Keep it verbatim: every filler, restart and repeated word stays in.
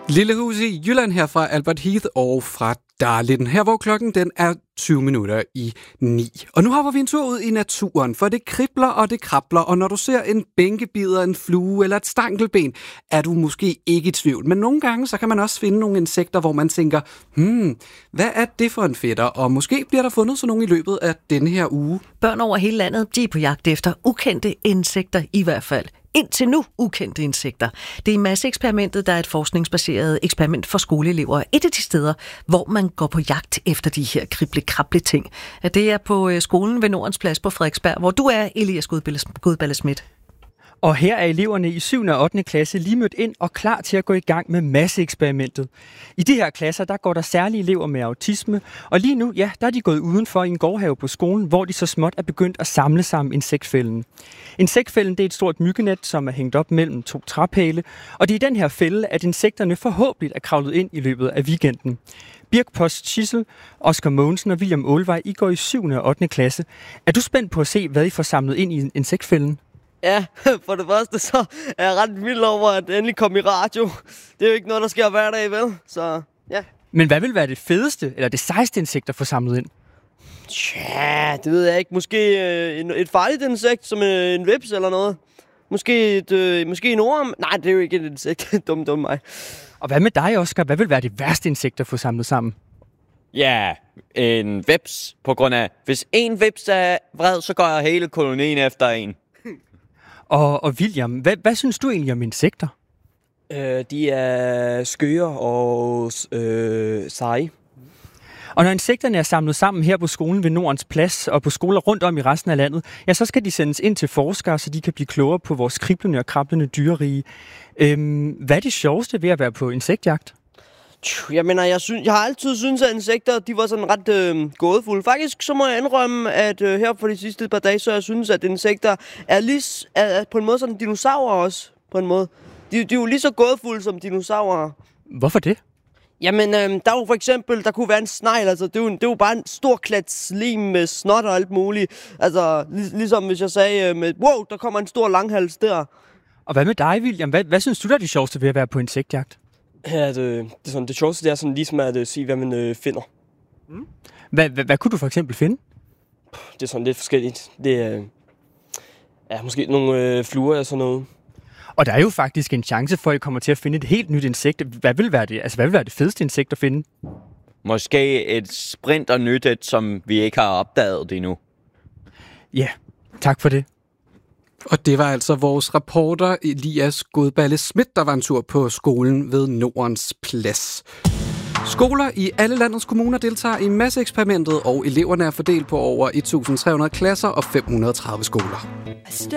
Lille hus i Jylland her fra Albert Heath og fra Darlin. Her hvor klokken den er tyve minutter i ni. Og nu hopper vi en tur ud i naturen, for det kribler og det krabler, og når du ser en bænkebider, en flue eller et stankelben, er du måske ikke i tvivl. Men nogle gange så kan man også finde nogle insekter, hvor man tænker, hmm, hvad er det for en fætter? Og måske bliver der fundet sådan nogle i løbet af denne her uge. Børn over hele landet, de er på jagt efter ukendte insekter i hvert fald. Indtil nu ukendte insekter. Det er masseeksperimentet, der er et forskningsbaseret eksperiment for skoleelever. Et af de steder, hvor man går på jagt efter de her krible-krable ting. Det er på skolen ved Nordens Plads på Frederiksberg, hvor du er, Elias Godballe Schmidt. Og her er eleverne i syvende og ottende klasse lige mødt ind og klar til at gå i gang med masseeksperimentet. I de her klasser, der går der særlige elever med autisme, og lige nu, ja, der er de gået udenfor i en gårdhave på skolen, hvor de så småt er begyndt at samle sammen insektfælden. Insektfælden, det er et stort myggenet, som er hængt op mellem to træpæle, og det er i den her fælde, at insekterne forhåbentlig er kravlet ind i løbet af weekenden. Birk Post Schissel, Oscar Mogensen og William Ålvej, I går i syvende og ottende klasse. Er du spændt på at se, hvad I får samlet ind i insektfælden? Ja, for det første så er jeg ret vild over, at det endelig kom i radio. Det er jo ikke noget, der sker hver dag, vel? Så ja. Men hvad vil være det fedeste, eller det sejeste insekt at få samlet ind? Tja, det ved jeg ikke. Måske øh, et farligt insekt, som en hveps eller noget. Måske, et, øh, måske en orm. Nej, det er jo ikke et insekt. dum, dum mig. Og hvad med dig, Oscar? Hvad vil være det værste insekt at få samlet sammen? Ja, en hveps. På grund af, hvis en hveps er vred, så går jeg hele kolonien efter en. Og, og William, hvad, hvad synes du egentlig om insekter? Øh, de er skøre og øh, seje. Og når insekterne er samlet sammen her på skolen ved Nordens Plads og på skoler rundt om i resten af landet, ja, så skal de sendes ind til forskere, så de kan blive klogere på vores kriblende og krablende dyrerige. Øhm, hvad er det sjoveste ved at være på insektjagt? Jeg mener, jeg, synes, jeg har altid syntes, at insekter de var sådan ret øh, gådefulde. Faktisk så må jeg indrømme, at øh, her for de sidste par dage, så jeg synes, at insekter er, lige, er på en måde sådan dinosaurer også, på en måde. De, de er jo lige så gådefulde som dinosaurer. Hvorfor det? Jamen, øh, der er jo for eksempel, der kunne være en snegl, altså det er jo, det er jo bare en stor klat slim med snot og alt muligt. Altså, lig, ligesom hvis jeg sagde, øh, med, wow, der kommer en stor langhals der. Og hvad med dig, William? Hvad, hvad synes du, der er det sjoveste ved at være på insektjagt? Her er det, det, er sådan, det sjoveste det er sådan ligesom at uh, sige, hvad man uh, finder. Mm. Hvad, hvad, hvad kunne du for eksempel finde? Det er sådan lidt forskelligt. Det er uh, ja, måske nogle uh, fluer eller sådan noget. Og der er jo faktisk en chance for, at I kommer til at finde et helt nyt insekt. Hvad vil være det, altså, hvad vil være det fedeste insekt at finde? Måske et sprint og nyttet, som vi ikke har opdaget endnu. Ja, tak for det. Og det var altså vores reporter Elias Godballe Schmidt, der var en tur på skolen ved Nordens Plads. Skoler i alle landets kommuner deltager i masseeksperimentet, og eleverne er fordelt på over et tusind tre hundrede klasser og fem hundrede og tredive skoler.